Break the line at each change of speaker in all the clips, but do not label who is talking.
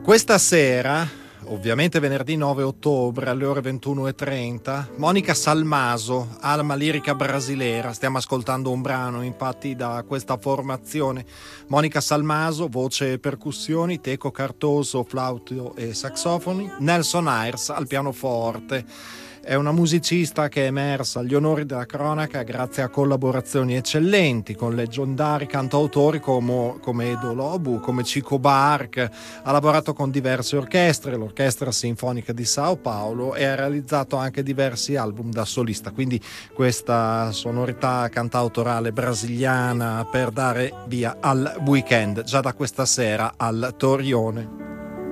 Questa sera, ovviamente venerdì 9 ottobre alle ore 21:30, Monica Salmaso, Alma Lirica Brasilera. Stiamo ascoltando un brano infatti da questa formazione. Monica Salmaso, voce e percussioni, Teco Cartoso, flauto e saxofoni, Nelson Ayres al pianoforte. È una musicista che è emersa agli onori della cronaca grazie a collaborazioni eccellenti con leggendari cantautori come Edo Lobu, come Chico Buarque. Ha lavorato con diverse orchestre, l'Orchestra Sinfonica di Sao Paulo, e ha realizzato anche diversi album da solista. Quindi questa sonorità cantautorale brasiliana per dare via al weekend, già da questa sera al Torione.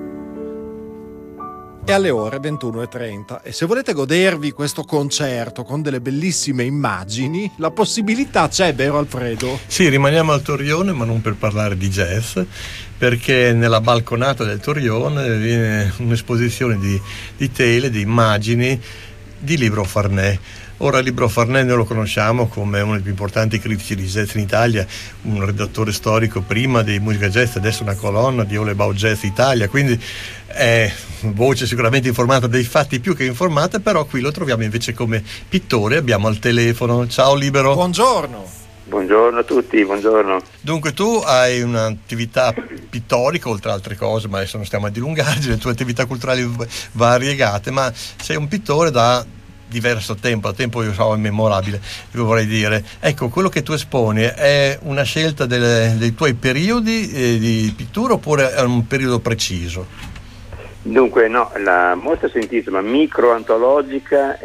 E alle ore 21:30. E se volete godervi questo concerto con delle bellissime immagini, la possibilità c'è, vero Alfredo?
Sì, rimaniamo al Torione, ma non per parlare di jazz, perché nella balconata del Torione viene un'esposizione di tele, di immagini di Libro Farnè. Ora Libro Farnè noi lo conosciamo come uno dei più importanti critici di jazz in Italia, un redattore storico prima di Musica Jazz, adesso una colonna di All About Jazz Italia, quindi è voce sicuramente informata dei fatti più che informata, però qui lo troviamo invece come pittore, abbiamo al telefono. Ciao Libero.
Buongiorno.
Buongiorno a tutti, buongiorno.
Dunque tu hai un'attività pittorica, oltre altre cose, ma adesso non stiamo a dilungarci, le tue attività culturali variegate, ma sei un pittore da diverso tempo, a tempo io so immemorabile, vorrei dire. Ecco, quello che tu esponi è una scelta dei tuoi periodi di pittura oppure è un periodo preciso?
Dunque no, la mostra si intitola Microantologica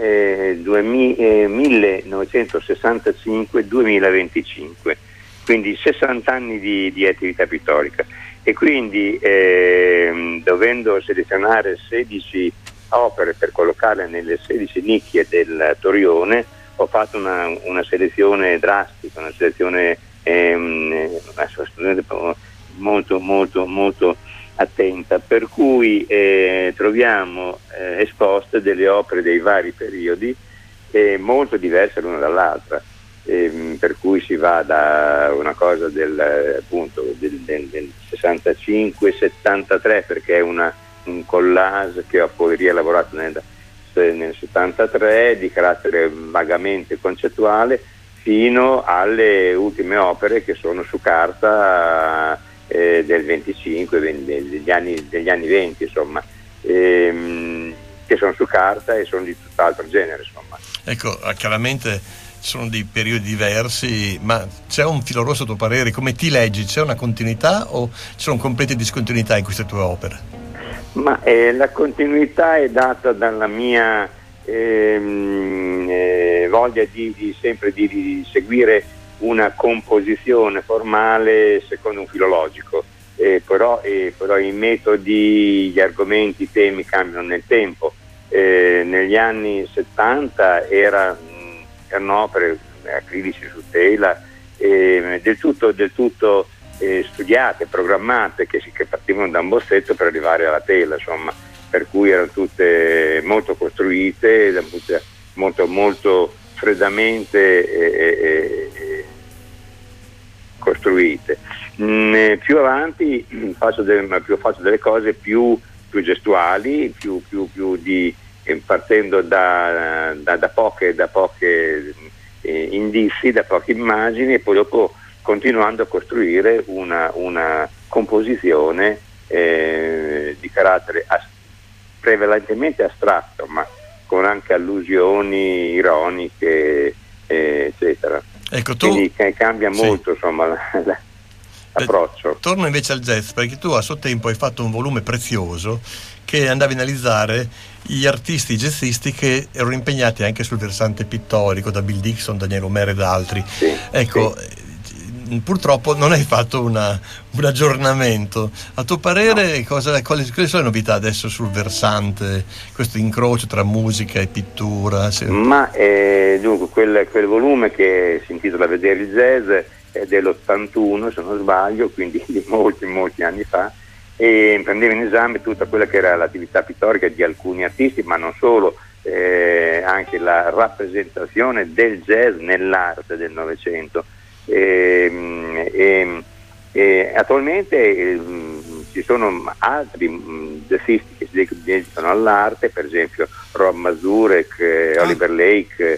1965-2025, quindi 60 anni di attività pittorica, e quindi dovendo selezionare 16 opere per collocarle nelle 16 nicchie del Torione, ho fatto una selezione drastica, una selezione molto molto molto attenta, per cui troviamo esposte delle opere dei vari periodi molto diverse l'una dall'altra, per cui si va da una cosa del 65-73, perché è un collage che ho poi rielaborato nel 73 di carattere vagamente concettuale, fino alle ultime opere che sono su carta del 25, degli anni 20, insomma, che sono su carta e sono di tutt'altro genere, insomma.
Ecco, chiaramente sono di periodi diversi, ma c'è un filo rosso a tuo parere? Come ti leggi? C'è una continuità o ci sono complete discontinuità in queste tue opere?
Ma la continuità è data dalla mia voglia sempre di seguire una composizione formale secondo un filo logico, però i metodi, gli argomenti, i temi cambiano nel tempo. Negli anni 70 erano opere acrilici su tela del tutto studiate, programmate, che partivano da un bozzetto per arrivare alla tela, insomma, per cui erano tutte molto costruite, molto molto freddamente costruite. Più avanti faccio delle cose più gestuali, partendo da poche indizi, da poche immagini, e poi dopo continuando a costruire una composizione di carattere prevalentemente astratto, ma con anche allusioni ironiche, eccetera.
Ecco,
quindi cambia molto, insomma, l'approccio.
Torno invece al jazz, perché tu a suo tempo hai fatto un volume prezioso che andavi a analizzare gli artisti jazzisti che erano impegnati anche sul versante pittorico, da Bill Dixon, Daniel Omer ed altri.
Sì,
ecco, sì. Purtroppo non hai fatto un aggiornamento. A tuo parere, quali sono le novità adesso sul versante, questo incrocio tra musica e pittura?
Ma dunque quel volume che si intitola Vedere il jazz è dell'81, se non sbaglio, quindi di molti anni fa, e prendeva in esame tutta quella che era l'attività pittorica di alcuni artisti, ma non solo, anche la rappresentazione del jazz nell'arte del Novecento. Attualmente ci sono altri jazzisti che si dedicano all'arte, per esempio Rob Mazurek, Oliver Lake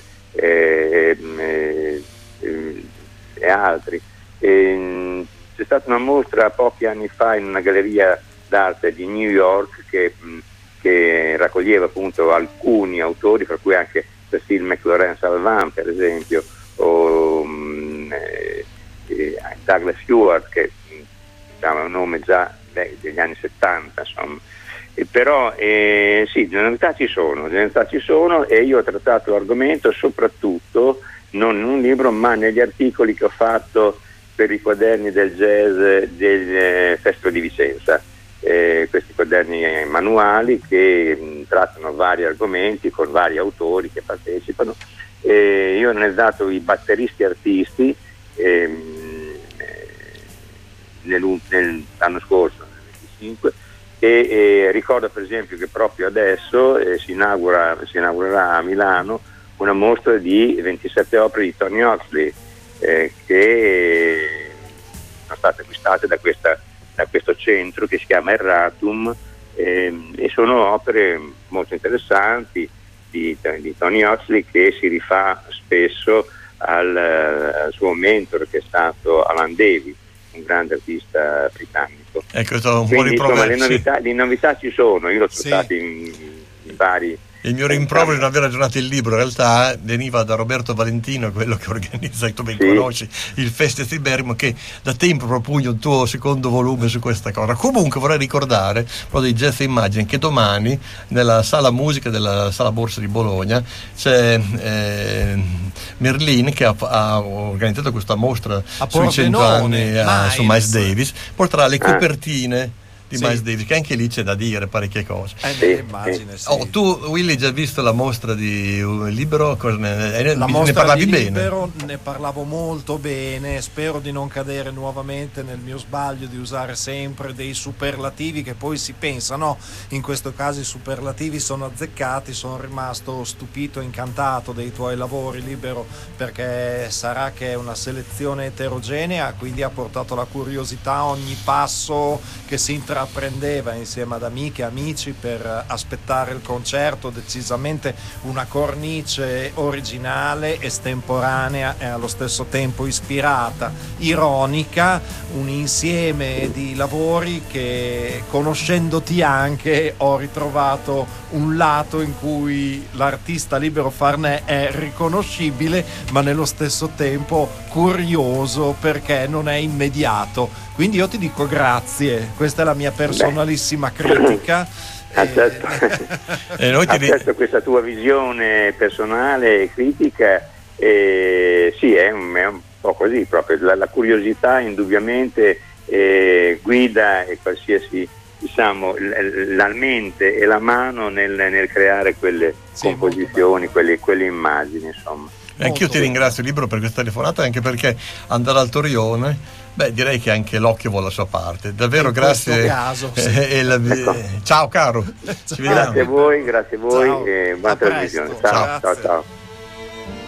e altri. C'è stata una mostra pochi anni fa in una galleria d'arte di New York che raccoglieva appunto alcuni autori, fra cui anche Cecil McLaurin Salvant, per esempio, o Douglas Stewart, che diciamo, è un nome già degli anni 70, insomma. Però sì, le novità ci sono e io ho trattato l'argomento soprattutto non in un libro ma negli articoli che ho fatto per i quaderni del jazz del Festival di Vicenza, questi quaderni manuali che trattano vari argomenti con vari autori che partecipano. Io ne ho dato i batteristi artisti l'anno scorso, nel 25, e ricordo per esempio che proprio adesso si inaugurerà a Milano una mostra di 27 opere di Tony Oxley che sono state acquistate da questo centro che si chiama Erratum, e sono opere molto interessanti di Tony Oxley, che si rifà spesso al suo mentore, che è stato Alan Davis, un grande artista britannico.
Ecco, un
quindi,
po'
insomma, le novità ci sono, io l'ho trovato in vari.
Il mio rimprovero di non aver aggiornato il libro in realtà veniva da Roberto Valentino, quello che organizza, tu ben conosci, il Festival di Bergamo, che da tempo propugna un tuo secondo volume su questa cosa. Comunque vorrei ricordare, proprio di Jazz Immagine, che domani nella sala musica della Sala Borsa di Bologna c'è Merlin, che ha organizzato questa mostra sui 100 anni su Miles Davis, porterà le copertine di Miles Davis, che anche lì c'è da dire parecchie cose.
Immagine,
tu, Willy, hai già visto la mostra di Libero?
Ne
parlavi
di
bene?
Libero ne parlavo molto bene, spero di non cadere nuovamente nel mio sbaglio di usare sempre dei superlativi, che poi si pensa, no, in questo caso i superlativi sono azzeccati. Sono rimasto stupito, incantato dei tuoi lavori, Libero, perché sarà che è una selezione eterogenea, quindi ha portato la curiosità a ogni passo che si intraprendeva insieme ad amiche e amici per aspettare il concerto. Decisamente una cornice originale, estemporanea e allo stesso tempo ispirata, ironica, un insieme di lavori che, conoscendoti anche, ho ritrovato un lato in cui l'artista Libero Farnè è riconoscibile, ma nello stesso tempo curioso, perché non è immediato. Quindi io ti dico grazie, questa è la mia personalissima critica.
Accetto questa tua visione personale e critica, sì, è un po' così proprio, la curiosità indubbiamente guida qualsiasi, diciamo, la mente e la mano nel creare quelle composizioni, quelle immagini, insomma.
Anch'io ti ringrazio, Libero, per questa telefonata, anche perché andare al Torione, direi che anche l'occhio vuole la sua parte. Davvero, grazie.
Caso,
ciao caro.
Grazie a voi,
ciao.
e buona trasmissione. Ciao.